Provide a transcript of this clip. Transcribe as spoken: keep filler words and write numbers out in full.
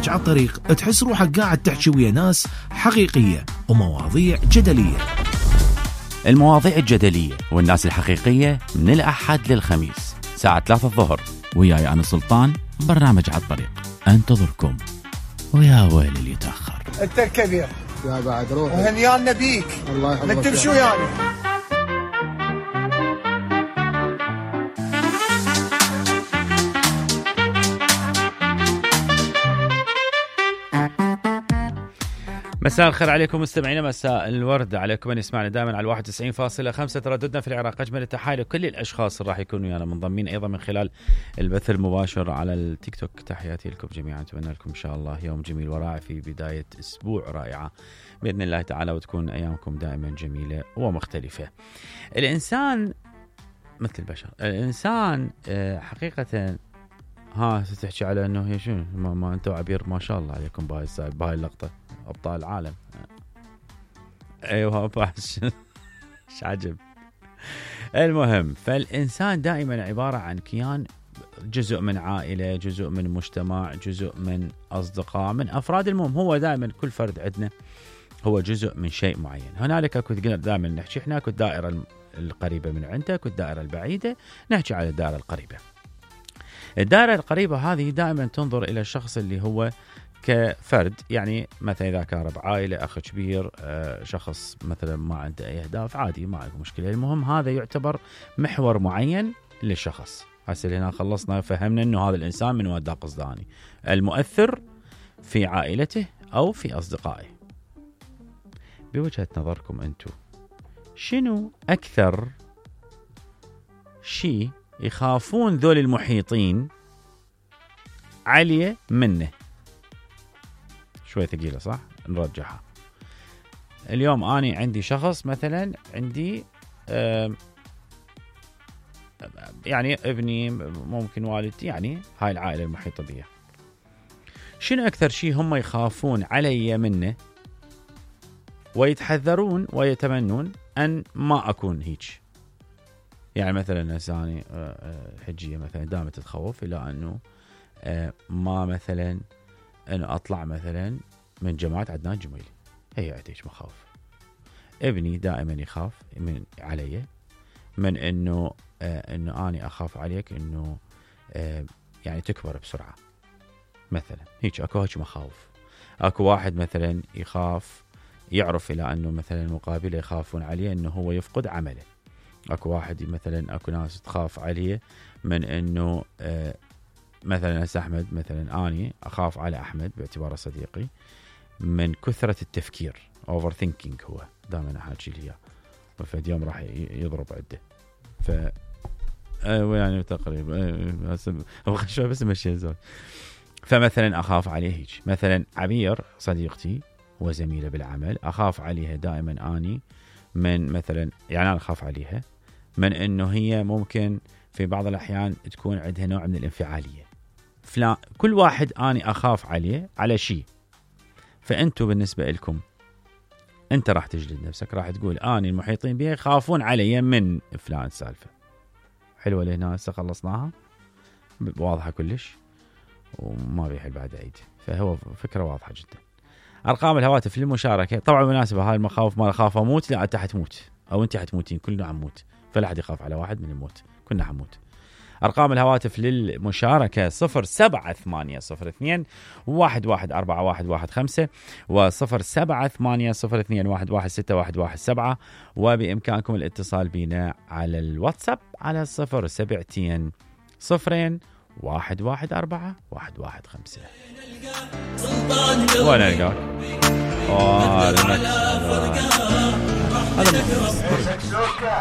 برنامج على الطريق تحس روحك قاعد تحكي ويا ناس حقيقية ومواضيع جدلية. المواضيع الجدلية والناس الحقيقية من الأحد للخميس ساعة ثلاثة الظهر، وياي أنا سلطان. برنامج على الطريق انتظركم، ويا ويل اللي يتأخر. أنت الكبير يا بعد روحي وهنيان نبيك. الله يحفظك. نكتب شو يعني؟ مساء الخير عليكم مستمعينا، مساء الورد عليكم من يسمعنا دائما على واحد وتسعين فاصلة خمسة ترددنا في العراق. أجمل التحايل لكل الأشخاص اللي راح يكونوا يعني منضمين أيضا من خلال البث المباشر على التيك توك. تحياتي لكم جميعا، أتمنى لكم إن شاء الله يوم جميل ورائع في بداية أسبوع رائعة بإذن الله تعالى، وتكون أيامكم دائما جميلة ومختلفة. الإنسان مثل البشر، الإنسان حقيقة ها ستحكي على انه هي شنو ما, ما انتم عبير ما شاء الله عليكم بهاي بهاي اللقطه ابطال العالم. ايوه باش ايش عجب. المهم، فالانسان دائما عباره عن كيان، جزء من عائله، جزء من مجتمع، جزء من اصدقاء، من افراد. المهم هو دائما كل فرد عندنا هو جزء من شيء معين. هنالك اكو دائما نحكي احنا اكو الدائره القريبه من عندك والدائره البعيده، نحكي على الدائره القريبه. الدائرة القريبة هذه دائما تنظر إلى الشخص اللي هو كفرد، يعني مثلا إذا كان رب عائلة، أخ كبير، شخص مثلا ما عنده أي أهداف، عادي ما عنده مشكلة. المهم هذا يعتبر محور معين للشخص. هسه هنا خلصنا فهمنا أنه هذا الإنسان من ودا قصداني المؤثر في عائلته أو في أصدقائه. بوجهة نظركم أنتم شنو أكثر شيء يخافون ذول المحيطين عليه منه؟ شوي ثقيلة صح؟ نرجعها. اليوم أنا عندي شخص مثلا، عندي يعني ابني، ممكن والدتي، يعني هاي العائلة المحيطة بي. شنو أكثر شيء هم يخافون علي منه ويتحذرون ويتمنون أن ما أكون هيك؟ يعني مثلا هساني حجية مثلا دائما تتخوف إلى أنه ما مثلا أنه أطلع مثلا من جماعة عدنان جميلي، هي عتيش مخاوف. ابني دائما يخاف من علي من أنه أنه أنا أخاف عليك أنه يعني تكبر بسرعة مثلا، هيك أكو هيك مخاوف. أكو واحد مثلا يخاف يعرف إلى أنه مثلا مقابله يخافون عليه أنه هو يفقد عمله. اكو واحد مثلا، اكو ناس تخاف عليه من انه آه مثلا هسه احمد مثلا، اني اخاف على احمد باعتباره صديقي من كثرة التفكير، اوفر ثينكينج، هو دائما احاكي لي اياه، وفي يوم راح يضرب عده. ف ايوه يعني تقريبا هو شوي بس مشي زول. فمثلا اخاف عليه هيك. مثلا عبير صديقتي وزميله بالعمل، اخاف عليها دائما اني من مثلا، يعني انا اخاف عليها من انه هي ممكن في بعض الاحيان تكون عندها نوع من الانفعاليه. فلان كل واحد اني اخاف عليه على شيء. فانتوا بالنسبه لكم انت راح تجلد نفسك، راح تقول اني المحيطين بي يخافون علي من فلان سالفه. حلوه لهنا هسه خلصناها واضحه كلش وما بيحل بعد عيد. فهو فكره واضحه جدا. ارقام الهواتف للمشاركه. طبعا بالمناسبه هاي المخاوف ما اخاف اموت، لا انت حتموت او انت حتموتين، كلنا حنموت، فلا حد يخاف على واحد من الموت، كلنا حنموت. ارقام الهواتف للمشاركه صفر سبعة ثمانية صفر اثنين واحد واحد أربعة واحد واحد خمسة وصفر سبعة ثمانية صفر اثنين واحد واحد ستة واحد واحد سبعة، وبامكانكم الاتصال بنا على الواتساب على صفر سبعتين صفرين واحد واحد أربعة واحد واحد خمسة. وانا نلقاك. هذا